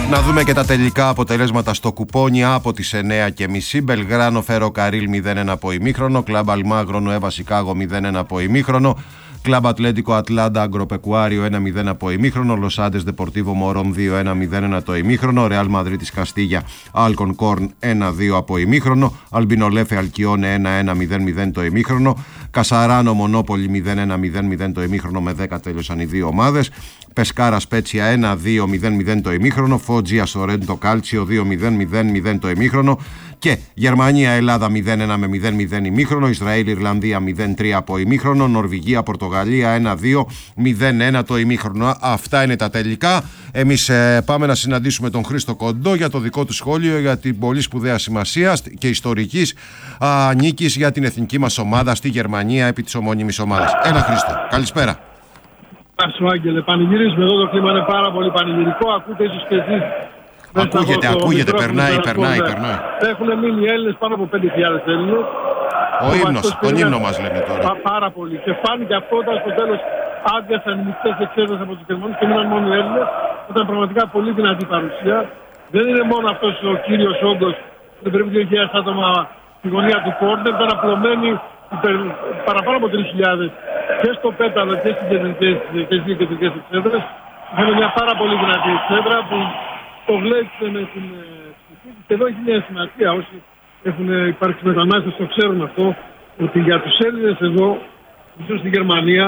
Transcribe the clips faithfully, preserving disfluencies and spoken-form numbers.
Να δούμε και τα τελικά αποτελέσματα στο κουπόνι από τις εννιά και μισή. Μπελγράνο Φέρο Καρίλ μηδέν ένα από ημίχρονο. Κλαμπ Αλμάγρο Νοέβα Σικάγο μηδέν ένα από ημίχρονο. Κλαμπ Ατλέντικο Ατλάντα Αγκροπεκουάριο ένα μηδέν από ημίχρονο. Λος Άντες Δεπορτίβο Μωρόν δύο ένα μηδέν ένα το ημίχρονο. Ρεάλ Μαδρίτης Καστίγια Άλκον Κόρν ένα δύο από ημίχρονο. Αλμπινολέφε Αλκιόνε ένα ένα μηδέν μηδέν το ημίχρονο. Κασαράνο Μονόπολη μηδέν ένα μηδέν μηδέν το ημίχρονο με δέκα τέλειωσαν οι δύο ομάδες. Πεσκάρα Σπέτσια ένα δύο μηδέν μηδέν το ημίχρονο. Φότζια Σορέντο Κάλτσιο δύο μηδέν μηδέν μηδέν το ημίχρονο. Και Γερμανία Ελλάδα μηδέν ένα με μηδέν μηδέν ημίχρονο. Ισραήλ Ιρλανδία μηδέν τρία από ημίχρονο. Νορβηγία Πορτογαλία ένα δύο μηδέν ένα το ημίχρονο. Αυτά είναι τα τελικά. Εμείς ε, πάμε να συναντήσουμε τον Χρήστο Κοντό για το δικό του σχόλιο για την πολύ σπουδαία σημασία και ιστορικής α, νίκης για την εθνική μας ομάδα στη Γερμανία επί της ομώνυμης ομάδας. Έλα Χρήστο, καλησπέρα. Γεια σου Άγγελε, πανηγυρίζουμε εδώ, το κλίμα είναι πάρα πολύ πανηγυρικό, ακούτε ίσως και εσείς. Ακούγεται, ακούγεται, περνάει, περνάει, περνάει. Έχουν μείνει οι Έλληνες, πάνω από πέντε χιλιάδες Έλληνες. Ο ύμνος, τον ύμνο μας λένε τώρα. Πά, πάρα πολύ. Και φάνηκε αυτό όταν στο τέλος άδειασαν οι μυστές εξέδρες από τους Γερμανούς και μείναν μόνο οι Έλληνες. Ήταν πραγματικά πολύ δυνατή παρουσία. Δεν είναι μόνο αυτός ο κύριος όγκος, δεν πρέπει δύο χιλιάδες άτομα στη γωνία του κόρνερ, ήταν απλωμένοι παραπάνω από τρεις χιλιάδες και στο πέταλο και στις δύο κεντρικές εξέδρες. Είχαμε μια πάρα πολύ δυνατή εξέδρα που το γλέξε με την ψυχή και εδώ έχει μια σημασία. Όσοι έχουν υπάρξει μετανάστες το ξέρουν αυτό, ότι για τους Έλληνες εδώ, ίσως στη Γερμανία,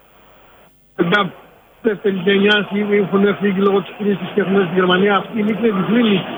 μια δεύτερη γενιά έχουν φύγει λόγω της κρίσης και έχουν έρθει στη Γερμανία. Αυτή η νίκη είναι διπλή νίκη.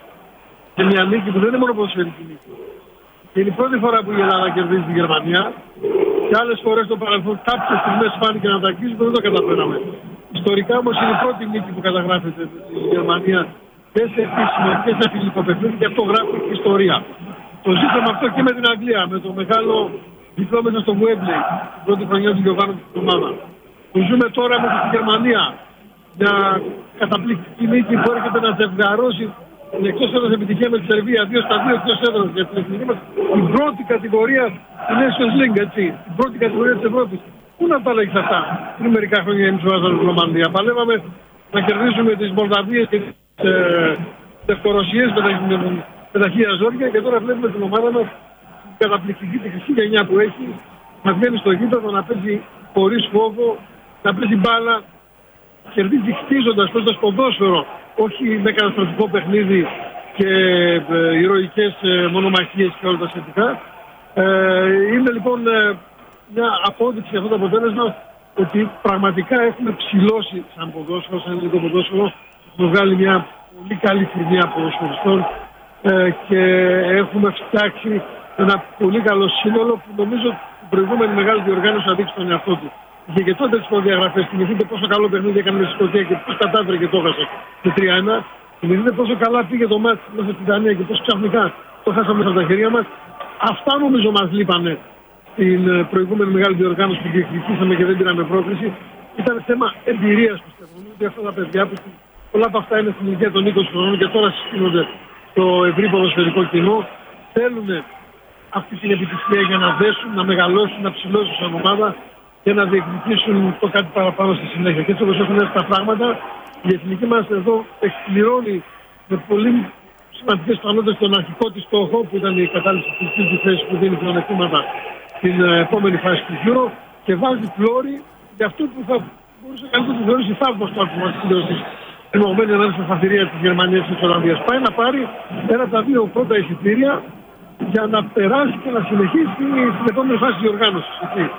Και μια νίκη που δεν είναι μόνο ποδοσφαιρική νίκη. Και είναι η πρώτη φορά που η Ελλάδα κερδίζει τη Γερμανία. Και άλλες φορές στο παρελθόν κάποιες στιγμές φάνηκε να τα αγγίζουμε, δεν το καταφέραμε. Ιστορικά όμως είναι η πρώτη νίκη που καταγράφεται στη Γερμανία και σε επίσημο και σε φιλικό παιχνίδι και αυτό γράφει ιστορία. Το ζήσαμε αυτό και με την Αγγλία, με το μεγάλο διπλό μέσα στο Wembley, την πρώτη χρονιά του Γιωβάνου της ομάδα. Το ζούμε τώρα μέσα στη Γερμανία, μια καταπληκτική νίκη που έρχεται να ζευγαρώσει την εκτός έδρας επιτυχία με τη Σερβία, δύο στα δύο εκτός έδρας για την εθνική μας, την πρώτη κατηγορία του Nations League, έτσι, την πρώτη κατηγορία της Ευρώπης. Πού να τα λέγεις αυτά, πριν μερικά χρόνια εμείς βάζαμε την Ρομανδία. Παλεύαμε να κερδίσουμε τις Μολδαβίες και τις ε, Λευκορωσίες με, με τα χίλια ζόρια και τώρα βλέπουμε την ομάδα μας την καταπληκτική τη χρυσή γενιά που έχει, να βγαίνει στο γήπεδο, να παίζει χωρίς φόβο, να παίζει μπάλα, κερδίζει χτίζοντας, παίζοντας ποδόσφαιρο, όχι με καταστροφικό παιχνίδι και ε, ηρωικές ε, μονομαχίες και όλα τα σχετικά. Ε, είναι λοιπόν ε, μια απόδειξη αυτό το αποτέλεσμα ότι πραγματικά έχουμε ψηλώσει σαν ποδόσφαιρο, σαν ελληνικό ποδόσφαιρο. Έχουμε βγάλει μια πολύ καλή φουρνιά ποδοσφαιριστών ε, και έχουμε φτιάξει ένα πολύ καλό σύνολο που νομίζω την προηγούμενη μεγάλη διοργάνωση θα δείξει τον εαυτό του. Είχε και τότε τις προδιαγραφές. Θυμηθείτε πόσο καλό παιχνίδι έκανε στη Σκωτία και πώς κατάφερε και το έχασε με τρία ένα. Θυμηθείτε πόσο καλά πήγε το μάτι μέσα στην Δανία και πώς ξαφνικά το χάσαμε μέσα από τα χέρια μας. Αυτά νομίζω μας λείπανε στην προηγούμενη μεγάλη διοργάνωση που διεκδικήσαμε και δεν πήραμε πρόκριση. Ήταν θέμα εμπειρίας, πιστεύω. Ότι αυτά τα παιδιά που πολλά από αυτά είναι στην ηλικία των είκοσι χρονών και τώρα συστήνονται στο ευρύ ποδοσφαιρικό κοινό. Θέλουν αυτή την επιτυχία για να δέσουν, να μεγαλώσουν, να ψηλώσουν σαν ομάδα και να διεκδικήσουν το κάτι παραπάνω στη συνέχεια. Και έτσι όπως έχουν έρθει τα πράγματα, η εθνική μας εδώ εκπληρώνει με πολύ σημαντικές πιθανότητες τον αρχικό της στόχο που ήταν η κατάληψη της τρίτη θέση που δίνει πλεονεκτήματα στην επόμενη φάση του Euro και βάζει πλώρη για αυτό που θα μπορούσε καλύτερα να θεωρήσει θαύμαστο του άτομο της σύντρωσης ενωμένη ανάμεσα στην αφαθηρία της Γερμανίας και της Ολλανδίας. Πάει να πάρει ένα από τα δύο πρώτα εισιτήρια για να περάσει και να συνεχίσει στην επόμενη φάση της διοργάνωσης.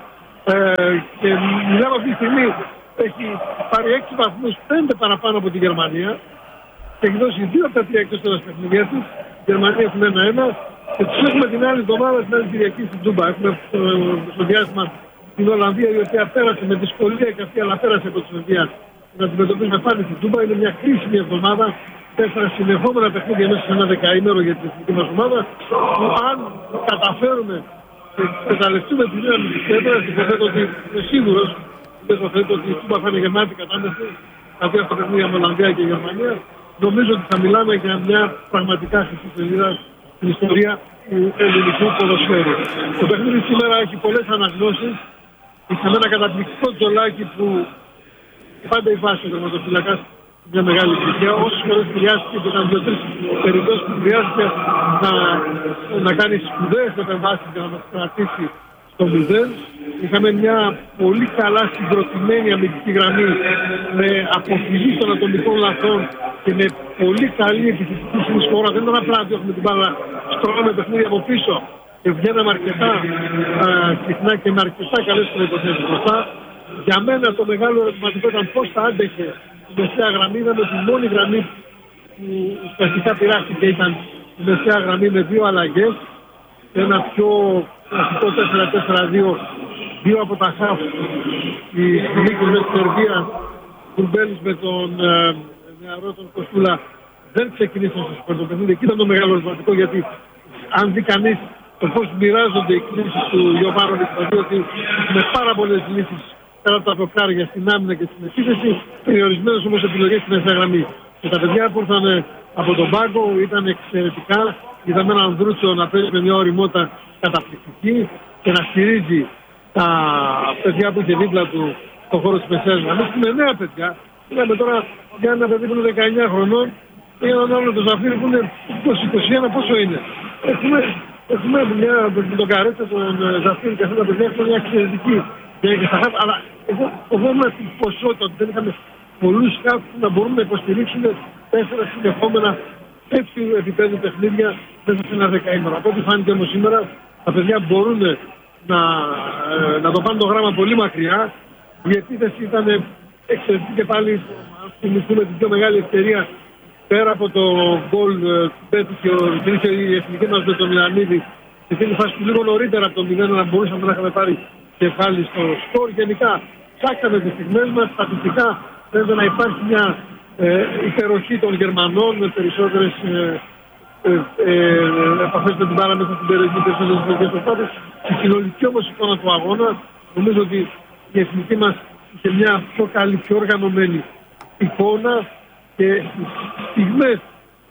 Ε, και μιλάμε αυτή τη στιγμή, έχει πάρει έξι βαθμούς, πέντε παραπάνω από τη Γερμανία και έχει δώσει δύο από τα τρία εκτός έδρας παιχνίδια της. Η Γερμανία έχουν ένα ένα και τους έχουμε την άλλη εβδομάδα την άλλη Κυριακή στην Τζούμπα. Έχουμε στο, στο διάστημα την Ολλανδία η οποία πέρασε με δυσκολία και αυτή αλλά πέρασε από τη Σερβία να αντιμετωπίσουμε πάλι στην Τζούμπα. Είναι μια κρίσιμη εβδομάδα, τέσσερα συνεχόμενα παιχνίδια μέσα σε ένα δεκαήμερο για την εθνική μας ομάδα που αν καταφέρουμε και εκμεταλλευτούμε τη δύναμη της έδρας, υποθέτω ότι είμαι σίγουρος, υποθέτω ότι η Τζούμπα θα είναι γεμάτη κατάσταση αντί από παιχνίδια με Ολλανδία και Γερμανία. Νομίζω ότι θα μιλάμε για μια πραγματικά χρυσή σελίδα στην ιστορία του ελληνικού ποδοσφαίρου. Το παιχνίδι σήμερα έχει πολλές αναγνώσεις. Είχαμε ένα καταπληκτικό τζολάκι που πάντα η βάση του τερματοφύλακας μια μεγάλη επιτυχία. Όσες φορές χρειάστηκε και ήταν δύο-τρεις περιπτώσεις που χρειάστηκε να, να κάνει σπουδαίες επεμβάσεις για να μας κρατήσει στο μηδέν. Είχαμε μια πολύ καλά συγκροτημένη αμυντική γραμμή με αποφυγή των ατομικών λαθών και με πολύ καλή επιθετική συνεισφορά. Δεν ήταν απλά ότι έχουμε την μπάλα, στρώγαμε παιχνίδι από πίσω και βγαίναμε αρκετά συχνά και με αρκετά καλές προϋποθέσεις μπροστά. Για μένα το μεγάλο ερωτηματικό ήταν πώς θα άντεχε η μεσαία γραμμή. Είδαμε ότι η μόνη γραμμή που ουσιαστικά πειράχτηκε ήταν η μεσαία γραμμή με δύο αλλαγές. Ένα πιο κλασικό τέσσερα τέσσερα δύο, δύο από τα χαφ, η Νίκος με τη Σερβία, Κουρμπέλης με τον ε, νεαρό τον Κοστούλα, δεν ξεκινήσαν στο σπορτο παιχνίδι. Εκεί ήταν το μεγάλο ερωτηματικό, γιατί αν δει κανείς το πώς μοιράζονται οι κινήσεις του Γιωβάνοβιτς, δηλαδή ότι με πάρα πολλές λύσεις πέρα από τα προκάρια στην άμυνα και στην επίθεση, περιορισμένες όμως επιλογές στην μεσαία γραμμή. Και τα παιδιά που ήρθαν από τον πάγκο ήταν εξαιρετικά. Είδαμε έναν Ανδρούτσο να παίζει με μια ωριμότητα καταπληκτική και να στηρίζει τα παιδιά που είχε δίπλα του στον χώρο της μεσαίας γραμμής. Είναι νέα παιδιά. Είδαμε τώρα για ένα παιδί που είναι δεκαεννιά χρονών και έναν άλλο τον Ζαφίρη που είναι είκοσι είκοσι ένα, πόσο είναι. Έχουμε, έχουμε μια, τον Καρέτσα, τον Ζαφίρη και αυτά τα παιδιά έχουν μια εξαιρετική διάρκεια, αλλά εγώ φοβόμουν την ποσότητα ότι δεν είχαμε πολλούς χαφ που να μπορούν να υποστηρίξουν τέσσερα συνεχόμενα τέτοιου επίπεδου παιχνίδια μέσα σε ένα δεκαήμερο. Από ό,τι φάνηκε όμως σήμερα, τα παιδιά μπορούν να, ε, να το πάνε το γράμμα πολύ μακριά. Η επίθεση ήταν εξαιρετική και πάλι, αν θυμηθούμε την πιο μεγάλη ευκαιρία πέρα από το γκολ που πέτυχε η εθνική μας με τον Ιωαννίδη, σε εκείνη τη φάση που λίγο νωρίτερα από το μηδέν να μπορούσαμε να είχαμε πάρει κεφάλι στο σκορ. Γενικά, ψάξαμε τις στιγμές μας, στατιστικά φαίνεται να υπάρχει μια ε, υπεροχή των Γερμανών με περισσότερες ε, ε, ε, επαφές με την μπάλα μέσα στην περιοχή, περισσότερες εθνικές προσπάθειες. Η συνολική όμως εικόνα του αγώνα, νομίζω ότι η εθνική μας είχε μια πιο καλή, πιο οργανωμένη εικόνα και στις στιγμές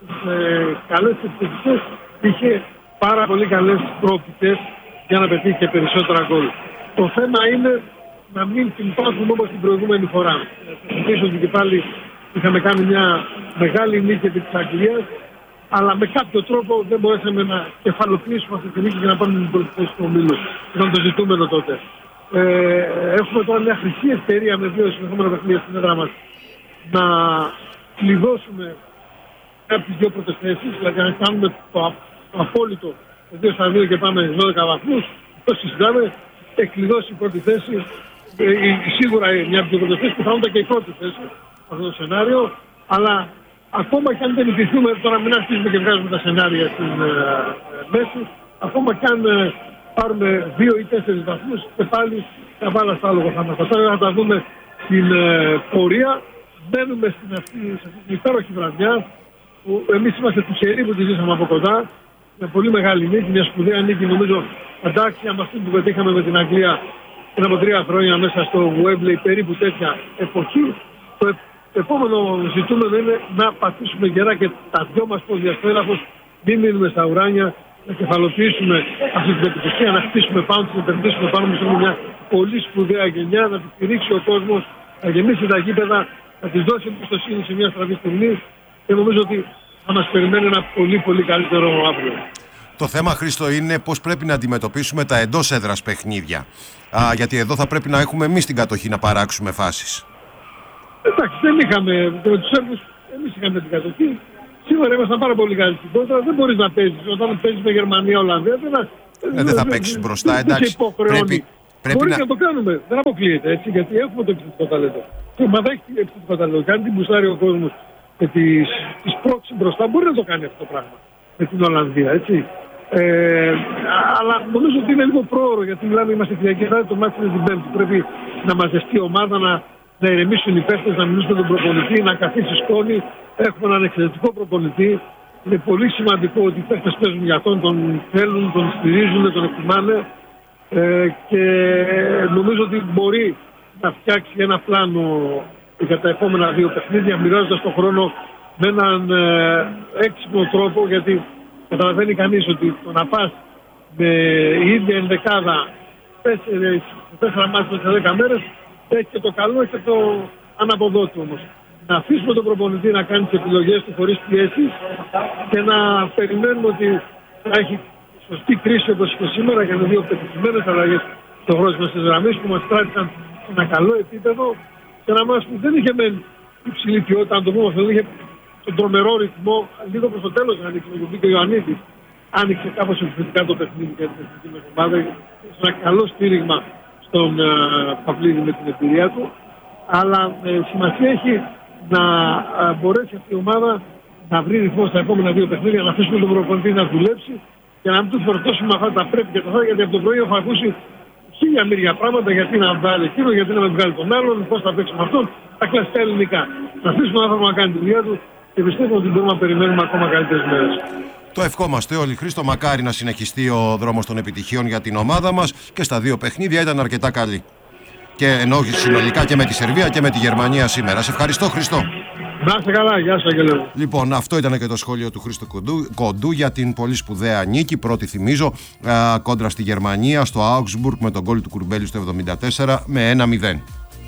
ε, καλές επιθετικές είχε πάρα πολύ καλές προοπτικές για να πετύχει και περισσότερα γκολ. Το θέμα είναι να μην την πάθουμε όπως την προηγούμενη φορά. Θα θυμίσω ότι και πάλι είχαμε κάνει μια μεγάλη νίκη επί της Αγγλίας, αλλά με κάποιο τρόπο δεν μπορέσαμε να κεφαλοποιήσουμε αυτή τη νίκη και να πάμε την πολιτική του ομίλου. Ήταν το ζητούμενο τότε. Ε, έχουμε τώρα μια χρυσή ευκαιρία με δύο συνεχόμενα παιχνίδια στην έδρα μας να κλειδώσουμε κάποιες δύο πρώτες θέσεις, δηλαδή να κάνουμε το, το απόλυτο δύο στα δύο και πάμε δώδεκα βαθμούς. Το συζητάμε, εκκλειδώσει η πρώτη θέση, ε, σίγουρα μια από τις πρώτες θέσεις, πιθανότατα και η πρώτη θέση αυτό το σενάριο, αλλά ακόμα και αν δεν υπηρεθούμε, τώρα μην αρχίσουμε και βγάζουμε τα σενάρια στην ε, μέση, ακόμα και αν ε, πάρουμε δύο ή τέσσερις βαθμούς και πάλι τα βάλα στα άλογα θα μας. Τώρα θα τα δούμε στην ε, πορεία. Μπαίνουμε στην αυτή, σε αυτή την υπέροχη βραδιά που εμείς είμαστε τυχεροί που τη ζήσαμε από κοντά. Με πολύ μεγάλη νίκη, μια σπουδαία νίκη, νομίζω αντάξια με αυτή που πετύχαμε με την Αγγλία πριν από τρία χρόνια μέσα στο Wembley, περίπου τέτοια εποχή. Το, ε, το επόμενο ζητούμενο είναι να πατήσουμε γερά και τα δυο μας πόδια στο έδαφος, μην μείνουμε στα ουράνια, να κεφαλοποιήσουμε αυτή την επιτυχία, να χτίσουμε πάνω, να επενδύσουμε πάνω μας μια πολύ σπουδαία γενιά, να τη στηρίξει ο κόσμος, να γεμίσει τα γήπεδα, να της δώσει εμπιστοσύνη σε μια στραβή στιγμή και νομίζω ότι θα μας περιμένει ένα πολύ πολύ καλύτερο αύριο. Το θέμα, Χρήστο, είναι πώς πρέπει να αντιμετωπίσουμε τα εντός έδρας παιχνίδια. Α, γιατί εδώ θα πρέπει να έχουμε εμείς την κατοχή να παράξουμε φάσεις. Εντάξει, δεν είχαμε, με τους Σέρβους εμείς είχαμε την κατοχή. Σήμερα ήμασταν πάρα πολύ καλοί στην κόντρα. Δεν μπορείς να παίζεις. Όταν παίζεις με Γερμανία, Ολλανδία, δεν, ε, δεν θα παίξεις μπροστά, εντάξει. Πρέπει, πρέπει Μπορεί να... να το κάνουμε. Δεν αποκλείεται, έτσι, γιατί έχουμε το επιθετικό ταλέντο. Η ομάδα έχει το επιθετικό ταλέντο. Και αν την μπουστάρει ο κόσμος με τις, τις πρόξεις μπροστά, μπορεί να το κάνει αυτό το πράγμα με την Ολλανδία, έτσι. Ε, αλλά νομίζω ότι είναι λίγο πρόωρο, γιατί μιλάμε, είμαστε Κυριακή, το μάτι είναι την Πέμπτη. Πρέπει να μαζευτεί η ομάδα, να, να ηρεμήσουν οι παίκτες, να μιλήσουν με τον προπονητή, να καθίσει σκόνη. Έχουμε έναν εξαιρετικό προπονητή. Είναι πολύ σημαντικό ότι οι παίκτες παίζουν για αυτόν, τον θέλουν, τον στηρίζουν, τον εκτιμάνε. Ε, και νομίζω ότι μπορεί να φτιάξει ένα πλάνο για τα επόμενα δύο παιχνίδια, μοιράζοντας τον χρόνο με έναν ε, έξυπνο τρόπο, γιατί καταλαβαίνει κανείς ότι το να πας με η ίδια ενδεκάδα τέσσερα μάτια σε δέκα μέρες έχει και το καλό, έχει και το αναποδότου όμως. να αφήσουμε τον προπονητή να κάνει τις επιλογές του χωρίς πιέσεις και να περιμένουμε ότι θα έχει σωστή κρίση όπως είπε σήμερα για δύο πετυχημένες αλλαγές στο χρόνο στις γραμμές που μας κράτησαν σε ένα καλό επίπεδο και να μας που δεν είχε μεν υψηλή ποιότητα, αν το πούμε αυτό, δεν είχε τον τρομερό ρυθμό, λίγο προς το τέλος να ανοίξει με τον Ιωαννίδη. Άνοιξε κάπως επιθετικά το παιχνίδι για την εθνική μας ομάδα, σε ένα καλό στήριγμα στον uh, Παυλίδη με την εμπειρία του. Αλλά ε, σημασία έχει να uh, μπορέσει αυτή η ομάδα να βρει ρυθμό στα επόμενα δύο παιχνίδια, να αφήσουμε τον προπονητή να δουλέψει και να μην του φορτώσουμε αυτά τα πρέπει και τα θα, γιατί από το πρωί έχω ακούσει χίλια μύρια πράγματα, γιατί να βγάλει εκείνο, γιατί να με βγάλει τον άλλον, πώς θα παίξει με αυτόν, τα κλασικά ελληνικά. Να αφήσουμε τον άνθρωπο να κάνει τη δουλειά του και πιστεύω ότι μπορούμε να περιμένουμε ακόμα καλύτερες μέρες. Το ευχόμαστε όλοι, Χρήστο. Μακάρι να συνεχιστεί ο δρόμος των επιτυχιών για την ομάδα μας και στα δύο παιχνίδια ήταν αρκετά καλή. Και ενώ συνολικά και με τη Σερβία και με τη Γερμανία σήμερα. Σε ευχαριστώ, Χρήστο. Να είστε καλά, γεια σας, Αγγελέο. Λοιπόν, αυτό ήταν και το σχόλιο του Χρήστο Κοντού, Κοντού για την πολύ σπουδαία νίκη. Πρώτη, θυμίζω, α, κόντρα στη Γερμανία, στο Augsburg με τον γκολ του Κουρμπέλη στο εβδομήντα τέσσερα με ένα μηδέν.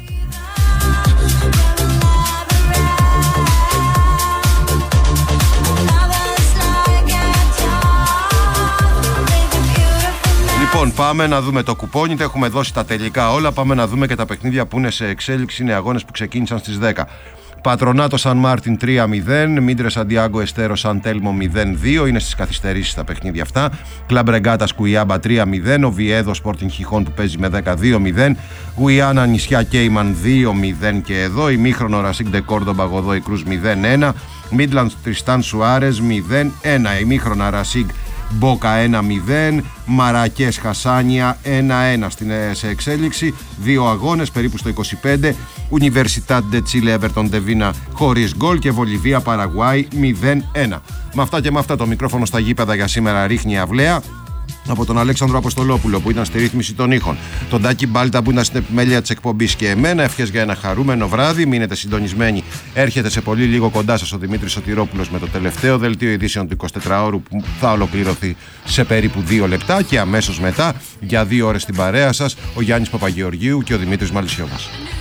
Λοιπόν, πάμε να δούμε το κουπόνι. Τα έχουμε δώσει τα τελικά όλα. Πάμε να δούμε και τα παιχνίδια που είναι σε εξέλιξη. Είναι αγώνες που ξεκίνησαν στις δέκα. Πατρονάτο Σαν Μάρτιν τρία μηδέν, Μίντρε Σαντιάγκο Εστέρο Σαν Τέλμο μηδέν δύο, είναι στις καθυστερήσεις τα παιχνίδια αυτά. Κλαμπ Ρεγκάτα Κουιάμπα τρία μηδέν, Οβιέδο Σπόρτινγκ Χιχών που παίζει με δέκα δύο μηδέν, Γουιάννα Νησιά Κέιμαν δύο μηδέν και εδώ, ημίχρονο Ρασίγκ Ντε Κόρντομπα Γοδόη Κρούζ μηδέν ένα, Μίτλαντ Τριστάν Σουάρες μηδέν ένα, ημίχρονα Ρασίγκ Μπόκα ένα μηδέν, Μαρακές Χασάνια ένα ένα στην, σε εξέλιξη, δύο αγώνες περίπου στο είκοσι πέντε, Universitat de Chile Everton de Vina χωρίς γκολ και Βολιβία Παραγουάη μηδέν ένα. Με αυτά και με αυτά το μικρόφωνο στα γήπεδα για σήμερα ρίχνει αυλαία. Από τον Αλέξανδρο Αποστολόπουλο που ήταν στη ρύθμιση των ήχων, τον Τάκη Μπάλτα που ήταν στην επιμέλεια της εκπομπής και εμένα, ευχές για ένα χαρούμενο βράδυ. Μείνετε συντονισμένοι. Έρχεται σε πολύ λίγο κοντά σας ο Δημήτρης Σωτηρόπουλος με το τελευταίο δελτίο ειδήσεων του εικοσιτετράωρου που θα ολοκληρωθεί σε περίπου δύο λεπτά και αμέσως μετά για δύο ώρες στην παρέα σας ο Γιάννης Παπαγεωργίου και ο Δημήτρης Μαλισσιώβας.